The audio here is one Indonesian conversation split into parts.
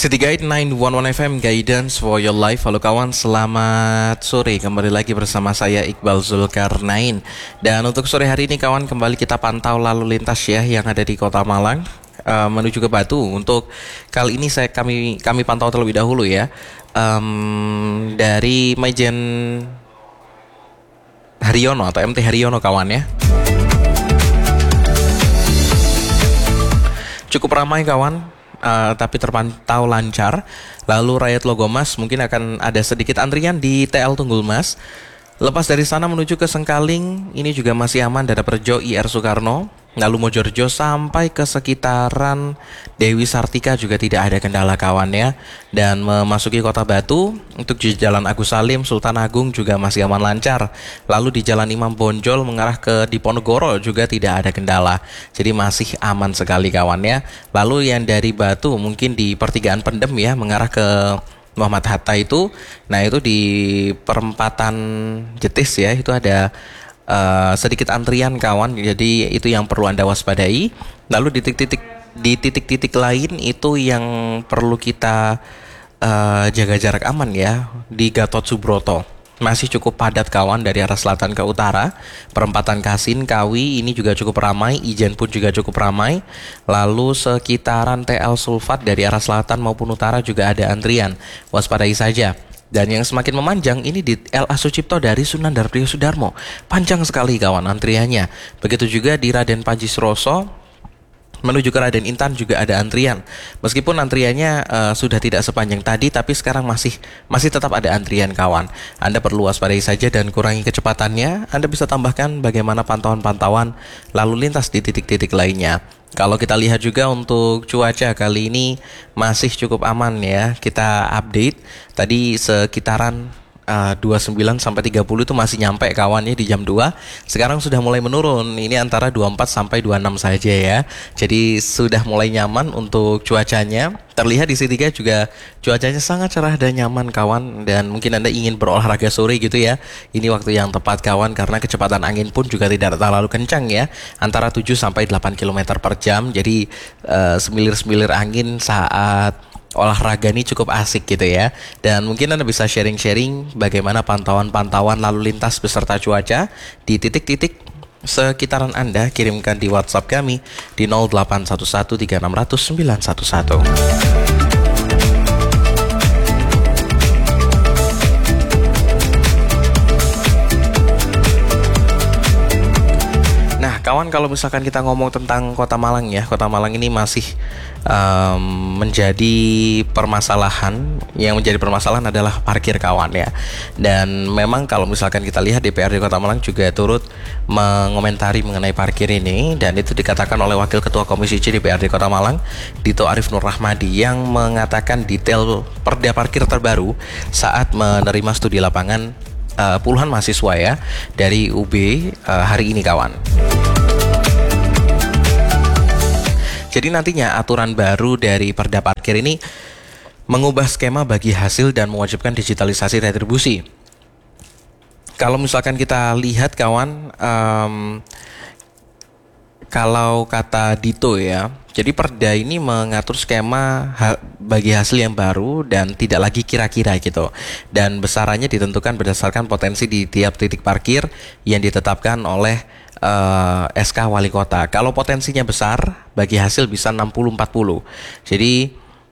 City Guide 911 FM Guidance for your life. Halo kawan, selamat sore. Kembali lagi bersama saya Iqbal Zulkarnain. Dan untuk sore hari ini kawan, kembali kita pantau lalu lintas ya yang ada di Kota Malang menuju ke Batu. Untuk kali ini kami pantau terlebih dahulu ya, dari Majen Haryono atau MT Haryono kawan ya. Cukup ramai kawan, tapi terpantau lancar. Lalu Rakyat Logomas mungkin akan ada sedikit antrian di TL Tunggul Mas. Lepas dari sana menuju ke Sengkaling, ini juga masih aman. Dadaperjo IR Soekarno. Lalu Mojorejo sampai ke sekitaran Dewi Sartika juga tidak ada kendala kawan ya. Dan memasuki Kota Batu, untuk di Jalan Agus Salim, Sultan Agung juga masih aman lancar. Lalu di Jalan Imam Bonjol mengarah ke Diponegoro juga tidak ada kendala. Jadi masih aman sekali kawan ya. Lalu yang dari Batu mungkin di pertigaan Pendem ya, mengarah ke Muhammad Hatta itu. Nah itu di perempatan Jetis ya, itu ada sedikit antrian kawan, jadi itu yang perlu Anda waspadai. Lalu di titik-titik lain itu yang perlu kita jaga jarak aman ya. Di Gatot Subroto masih cukup padat kawan dari arah selatan ke utara. Perempatan Kasin, Kawi ini juga cukup ramai. Ijen pun juga cukup ramai. Lalu sekitaran TL Sulfat dari arah selatan maupun utara juga ada antrian. Waspadai saja. Dan yang semakin memanjang ini di LA Sucipto dari Sunan Darprio Sudarmo. Panjang sekali kawan antriannya. Begitu juga di Raden Panji Suroso menuju ke Raden Intan juga ada antrian. Meskipun antriannya sudah tidak sepanjang tadi, tapi sekarang masih tetap ada antrian kawan. Anda perlu waspadai saja dan kurangi kecepatannya. Anda bisa tambahkan bagaimana pantauan-pantauan lalu lintas di titik-titik lainnya. Kalau kita lihat juga untuk cuaca kali ini masih cukup aman ya. Kita update tadi sekitaran 29 sampai 30 itu masih nyampe kawannya di jam 2. Sekarang sudah mulai menurun. Ini antara 24 sampai 26 saja ya. Jadi sudah mulai nyaman untuk cuacanya. Terlihat di City Guide juga cuacanya sangat cerah dan nyaman kawan. Dan mungkin Anda ingin berolahraga sore gitu ya. Ini waktu yang tepat kawan, karena kecepatan angin pun juga tidak terlalu kencang ya. Antara 7 sampai 8 km per jam. Jadi semilir-semilir angin saat olahraga ini cukup asik gitu ya. Dan mungkin Anda bisa sharing-sharing bagaimana pantauan-pantauan lalu lintas beserta cuaca di titik-titik sekitaran Anda. Kirimkan di WhatsApp kami di 08113600 911. Kawan, kalau misalkan kita ngomong tentang Kota Malang ya, Kota Malang ini masih menjadi permasalahan. Yang menjadi permasalahan adalah parkir kawan ya. Dan memang kalau misalkan kita lihat DPRD Kota Malang juga turut mengomentari mengenai parkir ini. Dan itu dikatakan oleh Wakil Ketua Komisi C DPRD Kota Malang, Dito Arif Nur Rahmadi, yang mengatakan detail perda parkir terbaru saat menerima studi lapangan puluhan mahasiswa ya dari UB hari ini kawan. Jadi nantinya aturan baru dari perda parkir ini mengubah skema bagi hasil dan mewajibkan digitalisasi retribusi. Kalau misalkan kita lihat kawan, kalau kata Dito ya, jadi perda ini mengatur skema bagi hasil yang baru dan tidak lagi kira-kira gitu. Dan besarannya ditentukan berdasarkan potensi di tiap titik parkir yang ditetapkan oleh SK Wali Kota. Kalau potensinya besar, bagi hasil bisa 60-40. Jadi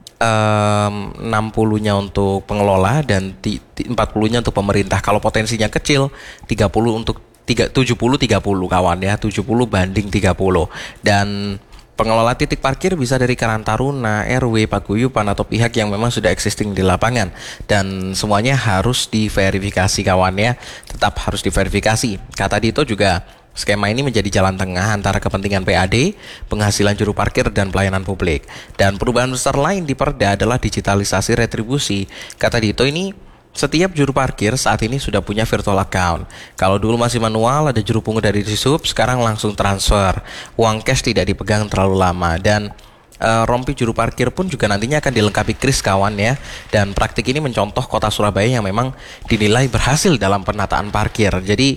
60-nya untuk pengelola dan 40-nya untuk pemerintah. Kalau potensinya kecil, 30 untuk 70-30 kawan ya, 70 banding 30. Dan pengelola titik parkir bisa dari Karang Taruna, RW, paguyuban atau pihak yang memang sudah existing di lapangan. Dan semuanya harus diverifikasi kawan ya, tetap harus diverifikasi. Kata Dito juga, skema ini menjadi jalan tengah antara kepentingan PAD, penghasilan juru parkir, dan pelayanan publik. Dan perubahan besar lain di perda adalah digitalisasi retribusi. Kata Dito ini, setiap juru parkir saat ini sudah punya virtual account. Kalau dulu masih manual, ada juru pungut dari Disub, sekarang langsung transfer. Uang cash tidak dipegang terlalu lama. Dan rompi juru parkir pun juga nantinya akan dilengkapi kris kawan ya. Dan praktik ini mencontoh kota Surabaya yang memang dinilai berhasil dalam penataan parkir. Jadi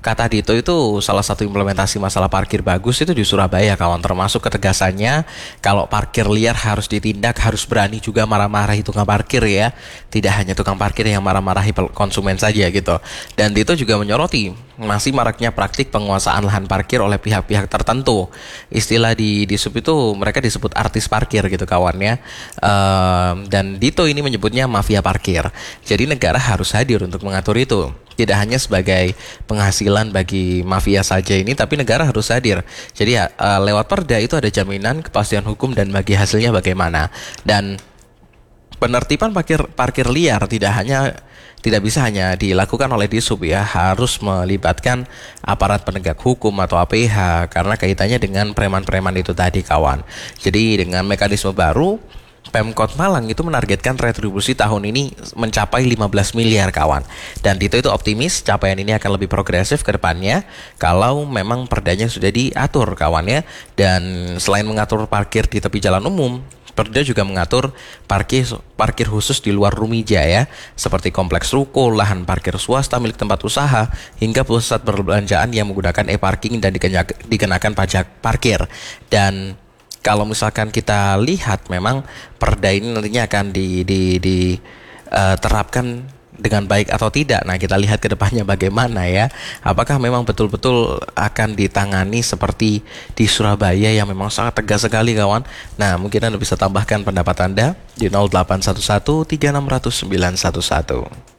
kata Dito itu salah satu implementasi masalah parkir bagus itu di Surabaya kawan, termasuk ketegasannya kalau parkir liar harus ditindak, harus berani juga marah-marahi tukang parkir ya, tidak hanya tukang parkir yang marah-marahi konsumen saja gitu. Dan Dito juga menyoroti masih maraknya praktik penguasaan lahan parkir oleh pihak-pihak tertentu. Istilah di sub itu mereka disebut artis parkir gitu kawannya. Dan Dito ini menyebutnya mafia parkir. Jadi negara harus hadir untuk mengatur itu. Tidak hanya sebagai penghasilan bagi mafia saja ini, tapi negara harus hadir. Jadi lewat perda itu ada jaminan kepastian hukum dan bagi hasilnya bagaimana. Dan penertiban parkir liar tidak bisa hanya dilakukan oleh Disub ya, harus melibatkan aparat penegak hukum atau APH karena kaitannya dengan preman-preman itu tadi kawan. Jadi dengan mekanisme baru Pemkot Malang itu menargetkan retribusi tahun ini mencapai 15 miliar kawan. Dan Dito itu optimis capaian ini akan lebih progresif ke depannya kalau memang perdanya sudah diatur kawannya. Dan selain mengatur parkir di tepi jalan umum, Perda juga mengatur parkir khusus di luar rumija ya, seperti kompleks ruko, lahan parkir swasta milik tempat usaha, hingga pusat perbelanjaan yang menggunakan e-parking dan dikenakan pajak parkir. Dan kalau misalkan kita lihat memang perda ini nantinya akan diterapkan dengan baik atau tidak. Nah, kita lihat ke depannya bagaimana ya. Apakah memang betul-betul akan ditangani seperti di Surabaya yang memang sangat tegas sekali kawan. Nah, mungkin Anda bisa tambahkan pendapat Anda di 0811 3600 911.